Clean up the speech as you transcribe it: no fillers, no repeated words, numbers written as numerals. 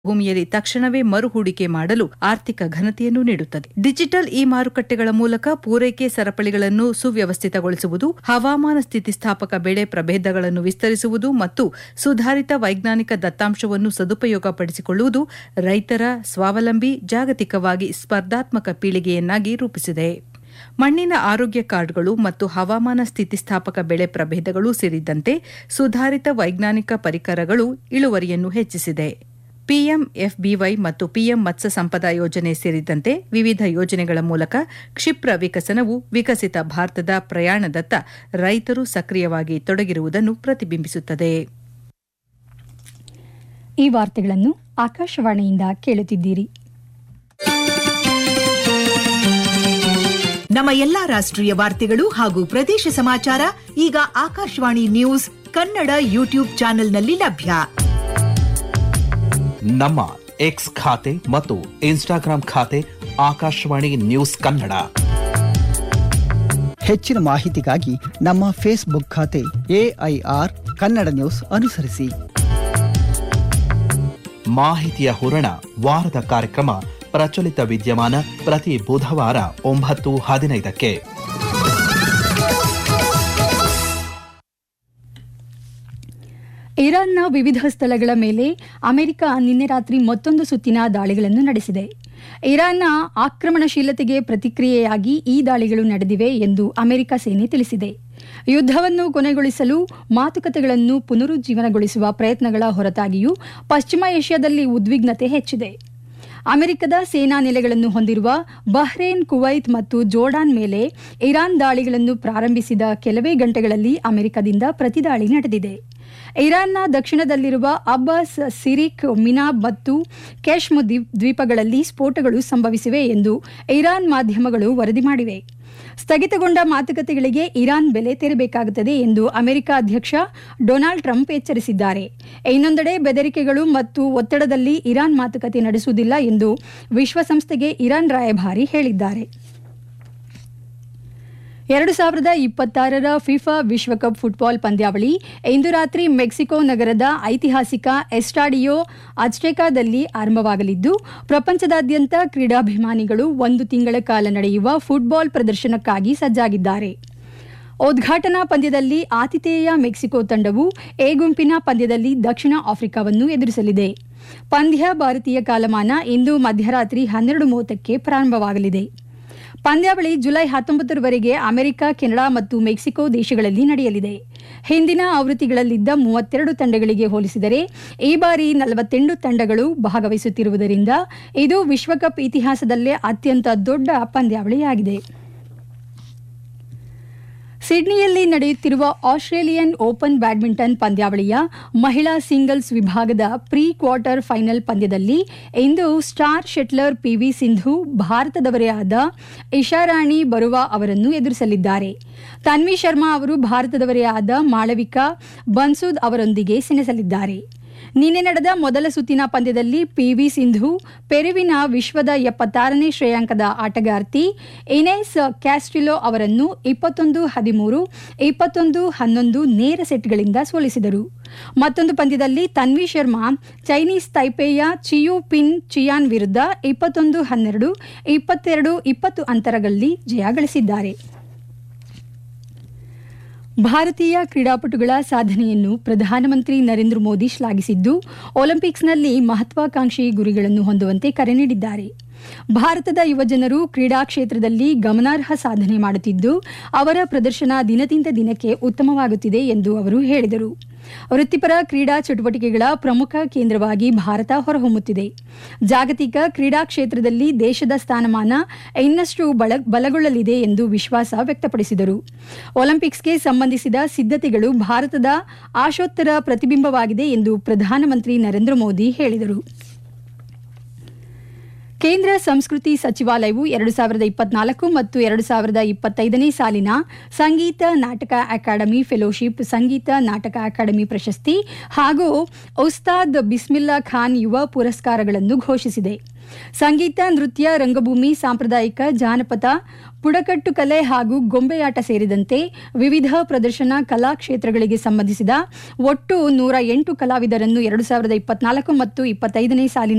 ಭೂಮಿಯಲ್ಲಿ ತಕ್ಷಣವೇ ಮರು ಹೂಡಿಕೆ ಮಾಡಲು ಆರ್ಥಿಕ ಘನತೆಯನ್ನು ನೀಡುತ್ತದೆ. ಡಿಜಿಟಲ್ ಇ ಮಾರುಕಟ್ಟೆಗಳ ಮೂಲಕ ಪೂರೈಕೆ ಸರಪಳಿಗಳನ್ನು ಸುವ್ಯವಸ್ಥಿತಗೊಳಿಸುವುದು, ಹವಾಮಾನ ಸ್ಥಿತಿಸ್ಥಾಪಕ ಬೆಳೆ ಪ್ರಭೇದಗಳನ್ನು ವಿಸ್ತರಿಸುವುದು ಮತ್ತು ಸುಧಾರಿತ ವೈಜ್ಞಾನಿಕ ದತ್ತಾಂಶವನ್ನು ಸದುಪಯೋಗಪಡಿಸಿಕೊಳ್ಳುವುದು ರೈತರ ಸ್ವಾವಲಂಬಿ, ಜಾಗತಿಕವಾಗಿ ಸ್ಪರ್ಧಾತ್ಮಕ ಪೀಳಿಗೆಯನ್ನಾಗಿ ರೂಪಿಸಿದೆ. ಮಣ್ಣಿನ ಆರೋಗ್ಯ ಕಾರ್ಡ್ಗಳು ಮತ್ತು ಹವಾಮಾನ ಸ್ಥಿತಿಸ್ಥಾಪಕ ಬೆಳೆ ಪ್ರಭೇದಗಳು ಸೇರಿದಂತೆ ಸುಧಾರಿತ ವೈಜ್ಞಾನಿಕ ಪರಿಕರಗಳು ಇಳುವರಿಯನ್ನು ಹೆಚ್ಚಿಸಿದೆ. ಪಿಎಂಎಫ್ಬಿವೈ ಮತ್ತು ಪಿಎಂ ಮತ್ಸ್ಯ ಸಂಪದ ಯೋಜನೆ ಸೇರಿದಂತೆ ವಿವಿಧ ಯೋಜನೆಗಳ ಮೂಲಕ ಕ್ಷಿಪ್ರ ವಿಕಸನವು ವಿಕಸಿತ ಭಾರತದ ಪ್ರಯಾಣದತ್ತ ರೈತರು ಸಕ್ರಿಯವಾಗಿ ತೊಡಗಿರುವುದನ್ನು ಪ್ರತಿಬಿಂಬಿಸುತ್ತದೆ. ಈ ವಾರ್ತೆಗಳನ್ನು ಆಕಾಶವಾಣಿಯಿಂದ ಕೇಳುತ್ತಿದ್ದೀರಿ. ನಮ್ಮ ಎಲ್ಲಾ ರಾಷ್ಟ್ರೀಯ ವಾರ್ತೆಗಳು ಹಾಗೂ ಪ್ರದೇಶ ಸಮಾಚಾರ ಈಗ ಆಕಾಶವಾಣಿ ನ್ಯೂಸ್ ಕನ್ನಡ ಯೂಟ್ಯೂಬ್ ಚಾನೆಲ್ನಲ್ಲಿ ಲಭ್ಯ. ನಮ್ಮ ಎಕ್ಸ್ ಖಾತೆ ಮತ್ತು ಇನ್ಸ್ಟಾಗ್ರಾಂ ಖಾತೆ ಆಕಾಶವಾಣಿ ನ್ಯೂಸ್ ಕನ್ನಡ. ಹೆಚ್ಚಿನ ಮಾಹಿತಿಗಾಗಿ ನಮ್ಮ ಫೇಸ್ಬುಕ್ ಖಾತೆ AIR ಕನ್ನಡ ನ್ಯೂಸ್ ಅನುಸರಿಸಿ. ಮಾಹಿತಿಯ ಹೂರಣ ವಾರದ ಕಾರ್ಯಕ್ರಮ ಪ್ರಚಲಿತ ವಿದ್ಯಮಾನ ಪ್ರತಿ ಬುಧವಾರ 9:15. ಇರಾನ್ನ ವಿವಿಧ ಸ್ಥಳಗಳ ಮೇಲೆ ಅಮೆರಿಕ ನಿನ್ನೆ ರಾತ್ರಿ ಮತ್ತೊಂದು ಸುತ್ತಿನ ದಾಳಿಗಳನ್ನು ನಡೆಸಿದೆ. ಇರಾನ್ನ ಆಕ್ರಮಣಶೀಲತೆಗೆ ಪ್ರತಿಕ್ರಿಯೆಯಾಗಿ ಈ ದಾಳಿಗಳು ನಡೆದಿವೆ ಎಂದು ಅಮೆರಿಕ ಸೇನೆ ತಿಳಿಸಿದೆ. ಯುದ್ಧವನ್ನು ಕೊನೆಗೊಳಿಸಲು ಮಾತುಕತೆಗಳನ್ನು ಪುನರುಜ್ಜೀವನಗೊಳಿಸುವ ಪ್ರಯತ್ನಗಳ ಹೊರತಾಗಿಯೂ ಪಶ್ಚಿಮ ಏಷ್ಯಾದಲ್ಲಿ ಉದ್ವಿಗ್ನತೆ ಹೆಚ್ಚಿದೆ. ಅಮೆರಿಕದ ಸೇನಾ ನೆಲೆಗಳನ್ನು ಹೊಂದಿರುವ ಬಹ್ರೇನ್, ಕುವೈತ್ ಮತ್ತು ಜೋರ್ಡಾನ್ ಮೇಲೆ ಇರಾನ್ ದಾಳಿಗಳನ್ನು ಪ್ರಾರಂಭಿಸಿದ ಕೆಲವೇ ಗಂಟೆಗಳಲ್ಲಿ ಅಮೆರಿಕದಿಂದ ಪ್ರತಿದಾಳಿ ನಡೆದಿದೆ. ಇರಾನ್ನ ದಕ್ಷಿಣದಲ್ಲಿರುವ ಅಬ್ಬಾಸ್, ಸಿರಿಕ್, ಮಿನಾಬ್ ಮತ್ತು ಕೆಶ್ಮ್ ದ್ವೀಪಗಳಲ್ಲಿ ಸ್ಫೋಟಗಳು ಸಂಭವಿಸಿವೆ ಎಂದು ಇರಾನ್ ಮಾಧ್ಯಮಗಳು ವರದಿ ಮಾಡಿವೆ. ಸ್ಥಗಿತಗೊಂಡ ಮಾತುಕತೆಗಳಿಗೆ ಇರಾನ್ ಬೆಲೆ ತೆರಬೇಕಾಗುತ್ತದೆ ಎಂದು ಅಮೆರಿಕ ಅಧ್ಯಕ್ಷ ಡೊನಾಲ್ಡ್ ಟ್ರಂಪ್ ಎಚ್ಚರಿಸಿದ್ದಾರೆ. ಇನ್ನೊಂದೆಡೆ ಬೆದರಿಕೆಗಳು ಮತ್ತು ಒತ್ತಡದಲ್ಲಿ ಇರಾನ್ ಮಾತುಕತೆ ನಡೆಸುವುದಿಲ್ಲ ಎಂದು ವಿಶ್ವಸಂಸ್ಥೆಗೆ ಇರಾನ್ ರಾಯಭಾರಿ ಹೇಳಿದ್ದಾರೆ. 2026ರ ಫಿಫಾ ವಿಶ್ವಕಪ್ ಫುಟ್ಬಾಲ್ ಪಂದ್ಯಾವಳಿ ಇಂದು ರಾತ್ರಿ ಮೆಕ್ಸಿಕೋ ನಗರದ ಐತಿಹಾಸಿಕ ಎಸ್ಟಾಡಿಯೋ ಅಜ್ಟೆಕಾದಲ್ಲಿ ಆರಂಭವಾಗಲಿದ್ದು, ಪ್ರಪಂಚದಾದ್ಯಂತ ಕ್ರೀಡಾಭಿಮಾನಿಗಳು 1 ತಿಂಗಳ ಕಾಲ ನಡೆಯುವ ಫುಟ್ಬಾಲ್ ಪ್ರದರ್ಶನಕ್ಕಾಗಿ ಸಜ್ಜಾಗಿದ್ದಾರೆ. ಉದ್ಘಾಟನಾ ಪಂದ್ಯದಲ್ಲಿ ಆತಿಥೇಯ ಮೆಕ್ಸಿಕೋ ತಂಡವು ಎ ಗುಂಪಿನ ಪಂದ್ಯದಲ್ಲಿ ದಕ್ಷಿಣ ಆಫ್ರಿಕಾವನ್ನು ಎದುರಿಸಲಿದೆ. ಪಂದ್ಯ ಭಾರತೀಯ ಕಾಲಮಾನ ಇಂದು ಮಧ್ಯರಾತ್ರಿ 12:30ಕ್ಕೆ ಪ್ರಾರಂಭವಾಗಲಿದೆ. ಪಂದ್ಯಾವಳಿ ಜುಲೈ 19ರವರೆಗೆ ಅಮೆರಿಕ, ಕೆನಡಾ ಮತ್ತು ಮೆಕ್ಸಿಕೋ ದೇಶಗಳಲ್ಲಿ ನಡೆಯಲಿದೆ. ಹಿಂದಿನ ಆವೃತ್ತಿಗಳಲ್ಲಿದ್ದ 32 ತಂಡಗಳಿಗೆ ಹೋಲಿಸಿದರೆ ಈ ಬಾರಿ 48 ತಂಡಗಳು ಭಾಗವಹಿಸುತ್ತಿರುವುದರಿಂದ ಇದು ವಿಶ್ವಕಪ್ ಇತಿಹಾಸದಲ್ಲೇ ಅತ್ಯಂತ ದೊಡ್ಡ ಪಂದ್ಯಾವಳಿಯಾಗಿದೆ. ಸಿಡ್ನಿಯಲ್ಲಿ ನಡೆಯುತ್ತಿರುವ ಆಸ್ಟ್ರೇಲಿಯನ್ ಓಪನ್ ಬ್ಯಾಡ್ಮಿಂಟನ್ ಪಂದ್ಯಾವಳಿಯ ಮಹಿಳಾ ಸಿಂಗಲ್ಸ್ ವಿಭಾಗದ ಪ್ರೀ ಕ್ವಾರ್ಟರ್ ಫೈನಲ್ ಪಂದ್ಯದಲ್ಲಿ ಇಂದು ಸ್ಟಾರ್ ಶಟ್ಲರ್ PV ಸಿಂಧು ಭಾರತದವರೇ ಆದ ಇಶಾರಾಣಿ ಬರುವಾ ಅವರನ್ನು ಎದುರಿಸಲಿದ್ದಾರೆ. ತನ್ವಿ ಶರ್ಮಾ ಅವರು ಭಾರತದವರೇ ಆದ ಮಾಳವಿಕಾ ಬನ್ಸುದ್ ಅವರೊಂದಿಗೆ ಸೆಣಸಲಿದ್ದಾರೆ. ನಿನ್ನೆ ನಡೆದ ಮೊದಲ ಸುತ್ತಿನ ಪಂದ್ಯದಲ್ಲಿ PV ಸಿಂಧು ಪೆರುವಿನ ವಿಶ್ವದ 76ನೇ ಶ್ರೇಯಾಂಕದ ಆಟಗಾರ್ತಿ ಇನೆಸ್ ಕ್ಯಾಸ್ಟಿಲೋ ಅವರನ್ನು 21-13, 21-11 ನೇರ ಸೆಟ್ಗಳಿಂದ ಸೋಲಿಸಿದರು. ಮತ್ತೊಂದು ಪಂದ್ಯದಲ್ಲಿ ತನ್ವಿ ಶರ್ಮಾ ಚೈನೀಸ್ ತೈಪೇಯ ಚಿಯು ಪಿನ್ ಚಿಯಾನ್ ವಿರುದ್ಧ 21-12, 22-20 ಅಂತರಗಳಲ್ಲಿ ಜಯ ಗಳಿಸಿದ್ದಾರೆ. ಭಾರತೀಯ ಕ್ರೀಡಾಪಟುಗಳ ಸಾಧನೆಯನ್ನು ಪ್ರಧಾನಮಂತ್ರಿ ನರೇಂದ್ರ ಮೋದಿ ಶ್ಲಾಘಿಸಿದ್ದು, ಒಲಿಂಪಿಕ್ಸ್ನಲ್ಲಿ ಮಹತ್ವಾಕಾಂಕ್ಷಿ ಗುರಿಗಳನ್ನು ಹೊಂದುವಂತೆ ಕರೆ ನೀಡಿದ್ದಾರೆ. ಭಾರತದ ಯುವಜನರು ಕ್ರೀಡಾ ಕ್ಷೇತ್ರದಲ್ಲಿ ಗಮನಾರ್ಹ ಸಾಧನೆ ಮಾಡುತ್ತಿದ್ದು, ಅವರ ಪ್ರದರ್ಶನ ದಿನದಿಂದ ದಿನಕ್ಕೆ ಉತ್ತಮವಾಗುತ್ತಿದೆ ಎಂದು ಅವರು ಹೇಳಿದರು. ವೃತ್ತಿಪರ ಕ್ರೀಡಾ ಚಟುವಟಿಕೆಗಳ ಪ್ರಮುಖ ಕೇಂದ್ರವಾಗಿ ಭಾರತ ಹೊರಹೊಮ್ಮುತ್ತಿದೆ. ಜಾಗತಿಕ ಕ್ರೀಡಾ ಕ್ಷೇತ್ರದಲ್ಲಿ ದೇಶದ ಸ್ಥಾನಮಾನ ಇನ್ನಷ್ಟು ಬಲಗೊಳ್ಳಲಿದೆ ಎಂದು ವಿಶ್ವಾಸ ವ್ಯಕ್ತಪಡಿಸಿದರು. ಒಲಿಂಪಿಕ್ಸ್ಗೆ ಸಂಬಂಧಿಸಿದ ಸಿದ್ಧತೆಗಳು ಭಾರತದ ಆಶೋತ್ತರ ಪ್ರತಿಬಿಂಬವಾಗಿದೆ ಎಂದು ಪ್ರಧಾನಮಂತ್ರಿ ನರೇಂದ್ರ ಮೋದಿ ಹೇಳಿದರು. ಕೇಂದ್ರ ಸಂಸ್ಕೃತಿ ಸಚಿವಾಲಯವು 2024 ಮತ್ತು 2025ನೇ ಸಾಲಿನ ಸಂಗೀತ ನಾಟಕ ಅಕಾಡೆಮಿ ಫೆಲೋಶಿಪ್, ಸಂಗೀತ ನಾಟಕ ಅಕಾಡೆಮಿ ಪ್ರಶಸ್ತಿ ಹಾಗೂ ಉಸ್ತಾದ್ ಬಿಸ್ಮಿಲ್ಲಾ ಖಾನ್ ಯುವ ಪುರಸ್ಕಾರಗಳನ್ನು ಘೋಷಿಸಿದೆ. ಸಂಗೀತ, ನೃತ್ಯ, ರಂಗಭೂಮಿ, ಸಾಂಪ್ರದಾಯಿಕ, ಜಾನಪದ, ಬುಡಕಟ್ಟು ಕಲೆ ಹಾಗೂ ಗೊಂಬೆಯಾಟ ಸೇರಿದಂತೆ ವಿವಿಧ ಪ್ರದರ್ಶನ ಕಲಾ ಕ್ಷೇತ್ರಗಳಿಗೆ ಸಂಬಂಧಿಸಿದ ಒಟ್ಟು 108 ಕಲಾವಿದರನ್ನು 2024 ಮತ್ತು 25ನೇ ಸಾಲಿನ